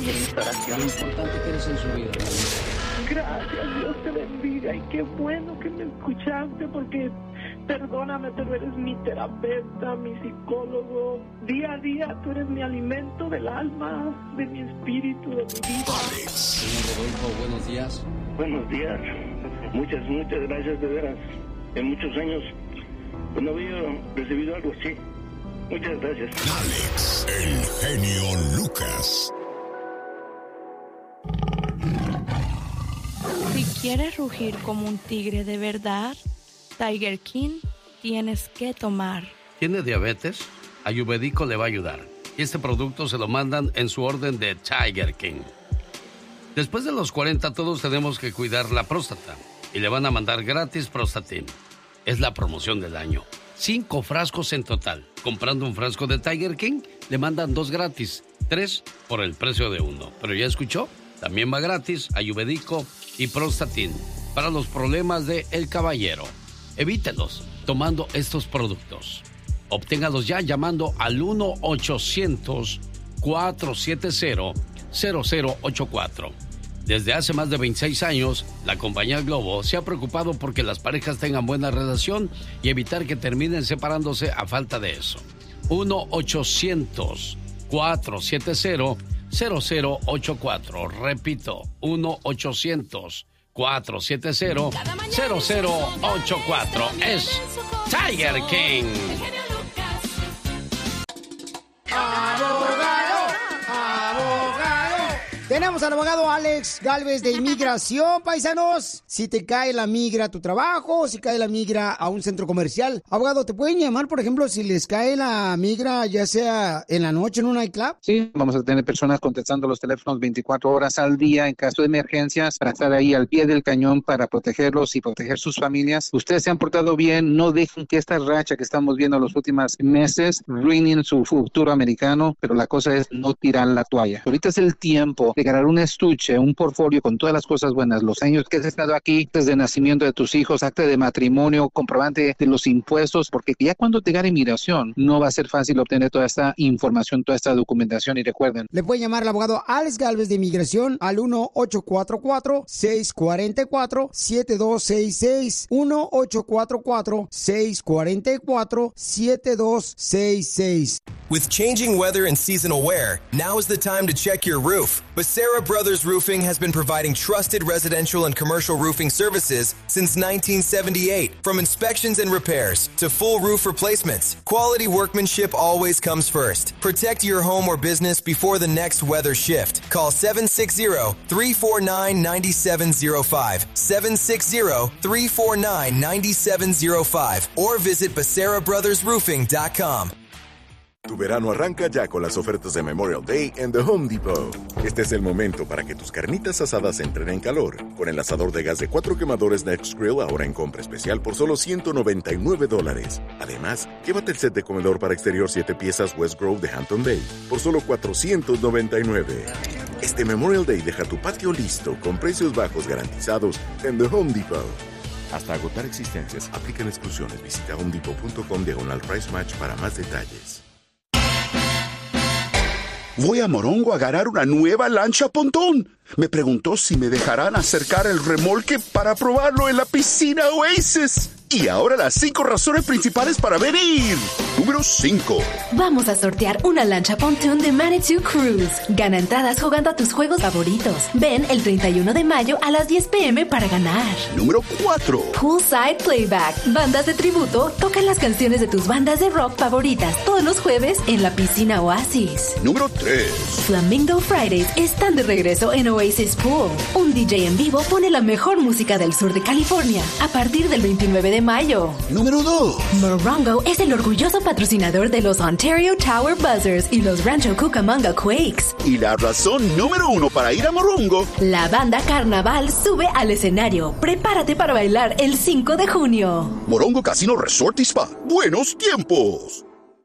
en mis oraciones. Lo importante que eres en su vida. Gracias, Dios te bendiga y qué bueno que me escuchaste porque perdóname, pero eres mi terapeuta, mi psicólogo. Día a día tú eres mi alimento del alma, de mi espíritu, de mi vida. Señor Rodolfo, buenos días. Buenos días. Muchas gracias de veras. En muchos años no había recibido algo así. Muchas gracias. Alex, el genio Lucas. Si quieres rugir como un tigre de verdad, Tiger King tienes que tomar. ¿Tiene diabetes? Ayurvédico le va a ayudar. Y este producto se lo mandan en su orden de Tiger King. Después de los 40 todos tenemos que cuidar la próstata. Y le van a mandar gratis Prostatin. Es la promoción del año. 5 frascos en total. Comprando un frasco de Tiger King, le mandan 2 gratis. 3 por el precio de 1. Pero ya escuchó, también va gratis Ayurvédico y Prostatin para los problemas de el caballero. Evítelos tomando estos productos. Obténgalos ya llamando al 1-800-470-0084. Desde hace más de 26 años, la compañía Globo se ha preocupado porque las parejas tengan buena relación y evitar que terminen separándose a falta de eso. 1-800-470-0084. Repito, 1-800-470-0084. Es Tiger King. Tenemos al abogado Alex Gálvez de Inmigración, paisanos. Si te cae la migra a tu trabajo, si cae la migra a un centro comercial. Abogado, ¿te pueden llamar, por ejemplo, si les cae la migra, ya sea en la noche en un nightclub? Sí, vamos a tener personas contestando los teléfonos 24 horas al día en caso de emergencias para estar ahí al pie del cañón para protegerlos y proteger sus familias. Ustedes se han portado bien, no dejen que esta racha que estamos viendo en los últimos meses ruinen su futuro americano, pero la cosa es no tirar la toalla. Ahorita es el tiempo de ganar un estuche, un portfolio con todas las cosas buenas, los años que has estado aquí, desde el nacimiento de tus hijos, acta de matrimonio, comprobante de los impuestos, porque ya cuando te gane inmigración no va a ser fácil obtener toda esta información, toda esta documentación. Y recuerden, le pueden llamar al abogado Alex Gálvez de Inmigración al 1-844-644-7266, 1-844-644-7266. With changing weather and seasonal wear, now is the time to check your roof. Becerra Brothers Roofing has been providing trusted residential and commercial roofing services since 1978. From inspections and repairs to full roof replacements, quality workmanship always comes first. Protect your home or business before the next weather shift. Call 760-349-9705, 760-349-9705, or visit BecerraBrothersRoofing.com. Tu verano arranca ya con las ofertas de Memorial Day en The Home Depot. Este es el momento para que tus carnitas asadas entren en calor. Con el asador de gas de 4 quemadores Nextgrill ahora en compra especial por solo $199. Además, llévate el set de comedor para exterior 7 piezas West Grove de Hampton Bay por solo $499. Este Memorial Day deja tu patio listo con precios bajos garantizados en The Home Depot. Hasta agotar existencias, aplican exclusiones. Visita homedepot.com/price match para más detalles. Voy a Morongo a agarrar una nueva lancha pontón. Me preguntó si me dejarán acercar el remolque para probarlo en la piscina Oasis. Y ahora las 5 razones principales para venir. Número 5. Vamos a sortear una lancha pontoon de Manitou Cruise. Gana entradas jugando a tus juegos favoritos. Ven el 31 de mayo a las 10 p.m. para ganar. Número 4. Poolside Playback. Bandas de tributo tocan las canciones de tus bandas de rock favoritas todos los jueves en la piscina Oasis. Número 3. Flamingo Fridays están de regreso en Oasis Pool. Un DJ en vivo pone la mejor música del sur de California a partir del 29 de mayo. Número 2. Morongo es el orgulloso patrocinador de los Ontario Tower Buzzers y los Rancho Cucamonga Quakes. Y la razón número 1 para ir a Morongo. La banda Carnaval sube al escenario. Prepárate para bailar el 5 de junio. Morongo Casino Resort y Spa. ¡Buenos tiempos!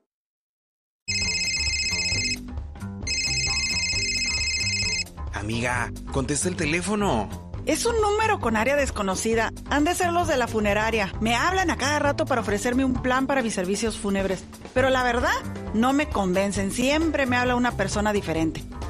Amiga, contesta el teléfono. Es un número con área desconocida. Han de ser los de la funeraria. Me hablan a cada rato para ofrecerme un plan para mis servicios fúnebres. Pero la verdad, no me convencen. Siempre me habla una persona diferente.